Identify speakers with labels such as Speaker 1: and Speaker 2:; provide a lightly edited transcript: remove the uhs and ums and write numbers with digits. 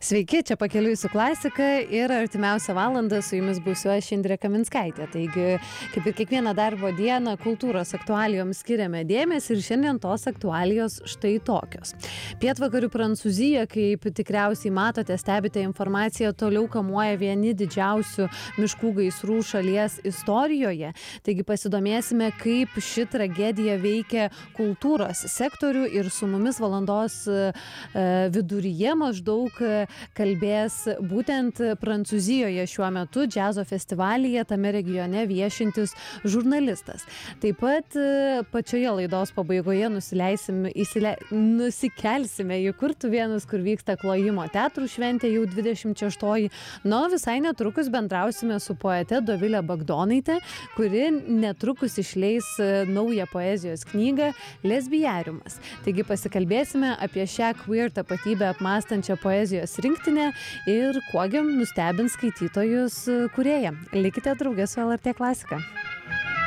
Speaker 1: Sveiki, čia Pakeliui su klasika ir artimiausią valandą su jumis būsiu aš Indrė Kaminskaitė. Taigi, kaip ir kiekvieną darbo dieną, kultūros aktualijoms skiriame dėmesį ir šiandien tos aktualijos štai tokios. Pietvakarių Prancūzija, kaip tikriausiai matote, stebite informaciją, toliau kamuoja vieni didžiausių miškų gaisrų šalies istorijoje. Taigi pasidomėsime, kaip ši tragedija veikia kultūros sektorių ir su mumis valandos viduryje maždaug kalbės būtent Prancūzijoje šiuo metu džiazo festivalyje tame regione viešintis žurnalistas. Taip pat pačioje laidos pabaigoje nusikelsime į Kurtuvėnus, kur vyksta Klojimo teatrų šventė jau 26-oji. Na, visai netrukus bendrausime su poete Dovile Bagdonaite, kuri netrukus išleis naują poezijos knygą Lesbiariumas. Taigi pasikalbėsime apie šią queer tapatybę apmąstančią poezijos rinktinę ir kuogi nustebins skaitytojus kūrėja. Likite drauge su LRT Klasika.